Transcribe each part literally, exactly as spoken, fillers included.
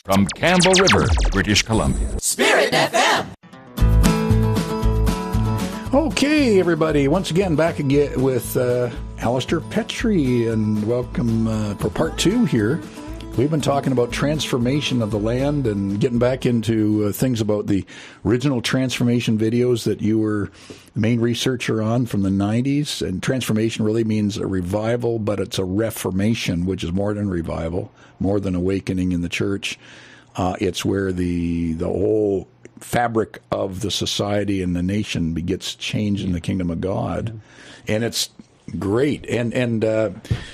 from Campbell River, British Columbia. Spirit F M. Okay, everybody. Once again, back again with uh, Alistair Petrie, and welcome uh, for part two here. We've been talking about transformation of the land and getting back into uh, things about the original transformation videos that you were the main researcher on from the nineties. And transformation really means a revival, but it's a reformation, which is more than revival, more than awakening in the church. Uh, it's where the the whole fabric of the society and the nation gets changed in the kingdom of God. And it's great. And, and, uh,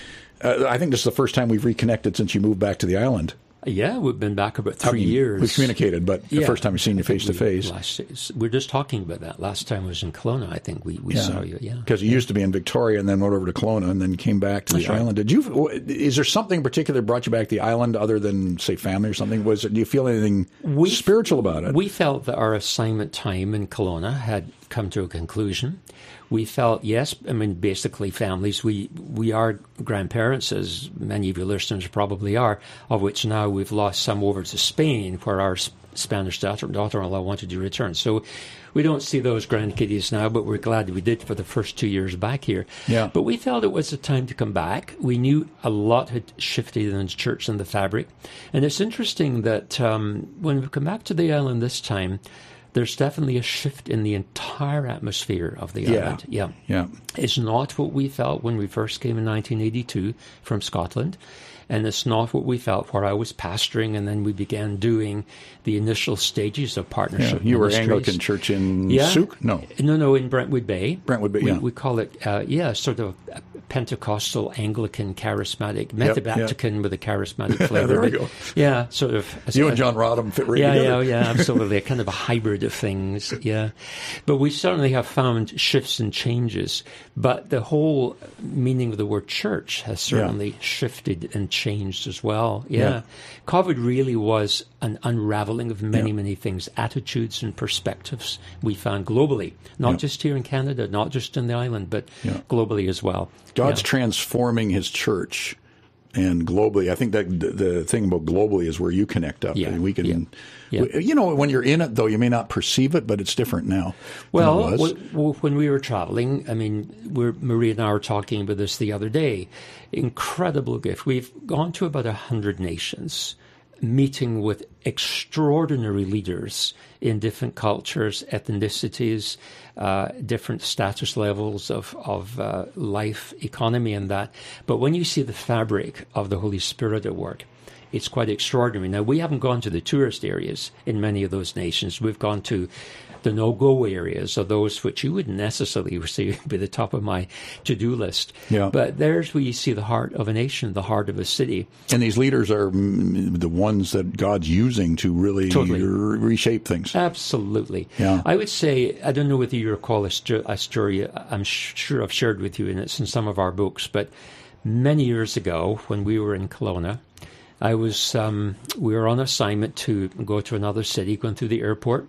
Uh, I think this is the first time we've reconnected since you moved back to the island. Yeah, we've been back about three I mean, years. We've communicated, but the yeah. first time we've seen you face to face. We're just talking about that. Last time was in Kelowna, I think we, we yeah. saw you. Yeah, because you used to be in Victoria and then went over to Kelowna and then came back to That's the right. island. Did you? Is there something in particular that brought you back to the island other than say family or something? Was it, do you feel anything we, spiritual about it? We felt that our assignment time in Kelowna had come to a conclusion. We felt, yes, I mean, basically families. We we are grandparents, as many of your listeners probably are, of which now we've lost some over to Spain, where our Spanish daughter, daughter-in-law wanted to return. So we don't see those grandkiddies now, but we're glad we did for the first two years back here. Yeah. But we felt it was a time to come back. We knew a lot had shifted in the church and the fabric. And it's interesting that um, when we come back to the island this time, there's definitely a shift in the entire atmosphere of the yeah. island. Yeah. Yeah. It's not what we felt when we first came in nineteen eighty-two from Scotland. And it's not what we felt where I was pastoring, and then we began doing the initial stages of partnership. Yeah, you were ministries. Anglican Church in yeah. Souk? No. No, no, in Brentwood Bay. Brentwood Bay, we, yeah. We call it, uh, yeah, sort of a Pentecostal, Anglican, charismatic, Methodaptican yep. with a charismatic flavor. There we but, go. Yeah, sort of. You and John Rodham fit right yeah, together. Yeah, yeah, absolutely. A kind of a hybrid of things, yeah. But we certainly have found shifts and changes. But the whole meaning of the word church has certainly yeah. shifted and changed as well. Yeah. Yeah. COVID really was an unraveling of many, yeah. many things, attitudes and perspectives we found globally, not yeah. just here in Canada, not just in the island, but yeah. globally as well. God's yeah. transforming his church, and globally, I think that the, the thing about globally is where you connect up. Yeah. And we can, yeah. Yeah. We, you know, when you're in it, though, you may not perceive it, but it's different now. Well, than it was. w- w- when we were traveling, I mean, we're, Maria and I were talking about this the other day. Incredible gift. We've gone to about a hundred nations, meeting with extraordinary leaders in different cultures, ethnicities, uh, different status levels of, of uh, life, economy, and that. But when you see the fabric of the Holy Spirit at work, it's quite extraordinary. Now, we haven't gone to the tourist areas in many of those nations. We've gone to the no-go areas, or those which you wouldn't necessarily see be the top of my to-do list. Yeah. But there's where you see the heart of a nation, the heart of a city. And these leaders are mm, the ones that God's using to really Totally. re- reshape things. Absolutely. Yeah. I would say, I don't know whether you recall a, sto- a story I'm sure I've shared with you, and it's in some of our books, but many years ago when we were in Kelowna, I was, um, we were on assignment to go to another city, going through the airport,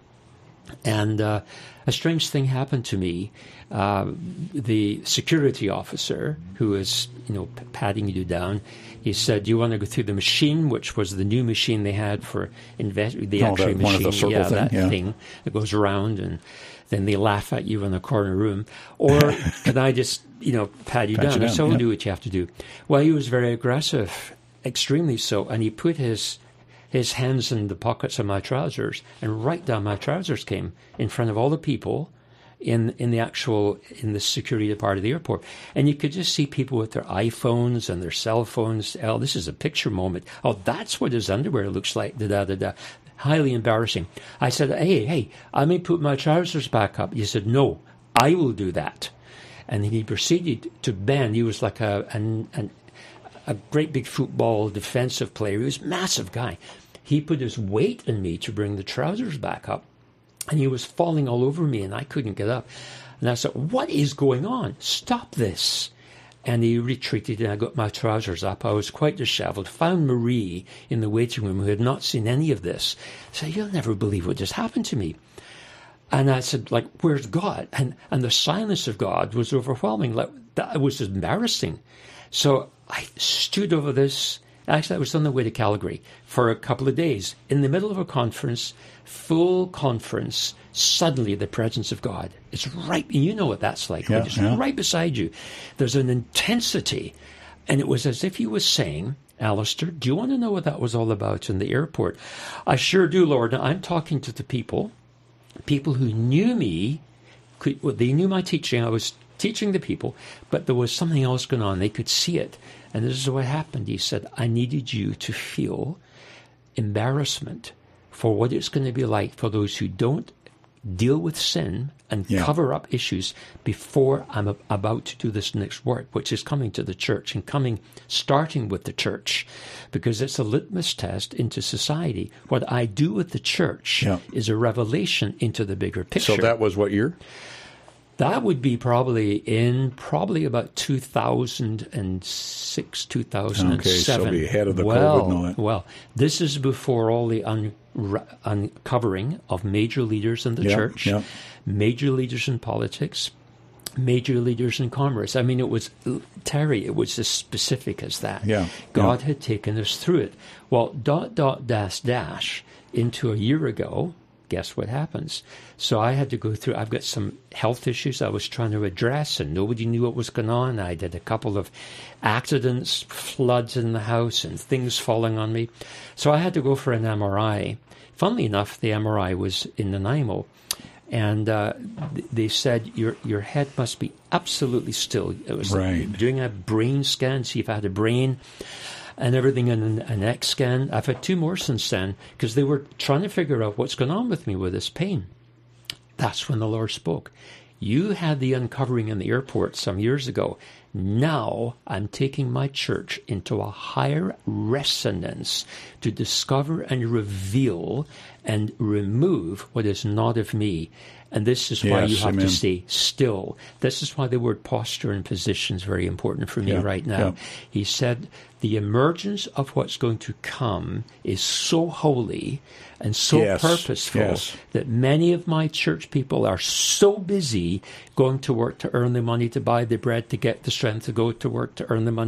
and uh, a strange thing happened to me. Uh, the security officer, who was, you know, p- patting you down, he said, "Do you want to go through the machine?" Which was the new machine they had for invest the Oh, X-ray that- one of machine, the circle yeah, thing, that yeah. thing that goes around, and then they laugh at you in the corner room. Or can I just, you know, pat you Pat down? you I down, said, "I'll yeah. do what you have to do." Well, he was very aggressive, extremely so, and he put his his hands in the pockets of my trousers, and right down my trousers came in front of all the people in in the actual, in the security part of the airport. And you could just see people with their iPhones and their cell phones. Oh, this is a picture moment. Oh, that's what his underwear looks like. Da, da, da, da. Highly embarrassing. I said, hey, hey, I may put my trousers back up. He said, no, I will do that. And then he proceeded to bend. He was like a an, an, a great big football defensive player. He was a massive guy. He put his weight in me to bring the trousers back up. And he was falling all over me, and I couldn't get up. And I said, what is going on? Stop this. And he retreated, and I got my trousers up. I was quite disheveled. Found Marie in the waiting room, who had not seen any of this. I said, you'll never believe what just happened to me. And I said, like, where's God? And and the silence of God was overwhelming. Like, that was embarrassing. So I stood over this, Actually, I was on the way to Calgary for a couple of days. In the middle of a conference, full conference, suddenly the presence of God is right. You know what that's like. Yeah, It's yeah. right beside you. There's an intensity. And it was as if he was saying, Alistair, do you want to know what that was all about in the airport? I sure do, Lord. Now, I'm talking to the people, people who knew me. Could, well, they knew my teaching. I was teaching the people, but there was something else going on. They could see it. And this is what happened. He said, I needed you to feel embarrassment for what it's going to be like for those who don't deal with sin and Yeah. cover up issues before I'm a- about to do this next work, which is coming to the church and coming, starting with the church, because it's a litmus test into society. What I do with the church Yeah. is a revelation into the bigger picture. So that was what year? That would be probably in probably about two thousand six, two thousand seven. Okay, so it'll be ahead of the well, COVID and all that. Well, this is before all the un- uncovering of major leaders in the Yeah, church, yeah. major leaders in politics, major leaders in commerce. I mean, it was, Terry, it was as specific as that. Yeah, God yeah. had taken us through it. Well, dot, dot, dash, dash, into a year ago, guess what happens? So I had to go through, I've got some health issues I was trying to address, and nobody knew what was going on. I did a couple of accidents, floods in the house, and things falling on me. So I had to go for an M R I. Funnily enough, the M R I was in Nanaimo. And uh, th- they said, your your head must be absolutely still. It was Right. like doing a brain scan, see if I had a brain and everything in an, an X scan. I've had two more since then because they were trying to figure out what's going on with me with this pain. That's when the Lord spoke. You had the uncovering in the airport some years ago. Now I'm taking my church into a higher resonance to discover and reveal and remove what is not of me. And this is why Yes, you have amen. to stay still. This is why the word posture and position is very important for me Yeah, right now. yeah. He said the emergence of what's going to come is so holy and so Yes, purposeful yes. that many of my church people are so busy going to work to earn the money to buy the bread, to get the strength to go to work to earn the money